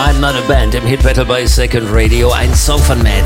I'm Not a Band im Hit Battle bei Second Radio. Ein Song von Matt.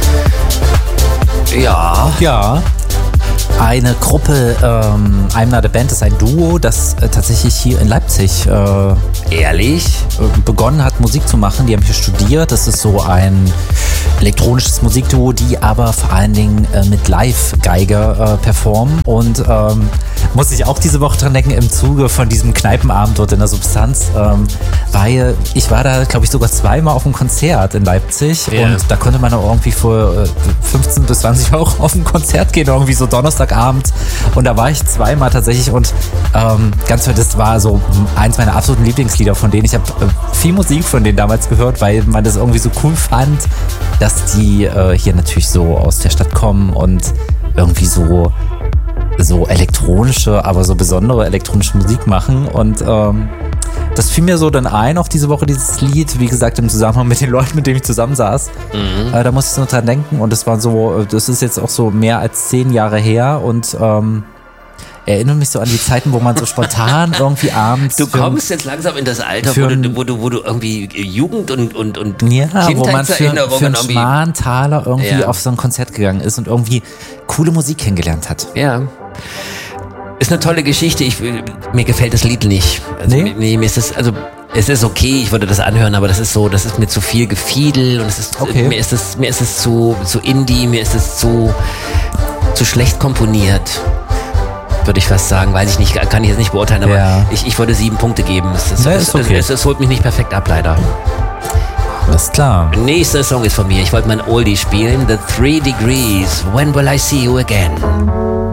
Ja. Ja. Eine Gruppe, I'm Not a Band, ist ein Duo, das tatsächlich hier in Leipzig Ehrlich? Begonnen hat, Musik zu machen. Die haben hier studiert. Das ist so ein elektronisches Musikduo, die aber vor allen Dingen mit Live-Geige performen. Und muss ich auch diese Woche dran denken, im Zuge von diesem Kneipenabend dort in der Substanz, weil ich war da, glaube ich, sogar zweimal auf einem Konzert in Leipzig. Yeah. Und da konnte man auch irgendwie für 15 bis 20 Euro auf ein Konzert gehen, irgendwie so Donnerstagabend. Und da war ich zweimal tatsächlich und das war so eins meiner absoluten Lieblingslieder von denen. Ich habe viel Musik von denen damals gehört, weil man das irgendwie so cool fand, dass die hier natürlich so aus der Stadt kommen und irgendwie so elektronische, aber so besondere elektronische Musik machen. Und das fiel mir so dann ein, auch diese Woche dieses Lied, wie gesagt, im Zusammenhang mit den Leuten, mit denen ich zusammensaß. Da musste ich so dran denken und das ist jetzt auch so mehr als 10 Jahre her und erinnere mich so an die Zeiten, wo man so spontan irgendwie abends... Du kommst jetzt langsam in das Alter, wo du irgendwie Jugend und wo man für einen irgendwie... schmalen Taler irgendwie auf so ein Konzert gegangen ist und irgendwie coole Musik kennengelernt hat. Ja. Ist eine tolle Geschichte. Mir gefällt das Lied nicht. Also, nee? Mir ist das, also es ist okay, ich würde das anhören, aber das ist mir zu viel Gefiedel und okay. mir ist es zu Indie, mir ist es zu schlecht komponiert. Würde ich fast sagen, weiß ich nicht, kann ich jetzt nicht beurteilen, aber ich würde 7 Punkte geben. Es holt mich nicht perfekt ab, leider. Alles klar. Nächster Song ist von mir. Ich wollte mein Oldie spielen. The 3 Degrees. When Will I See You Again?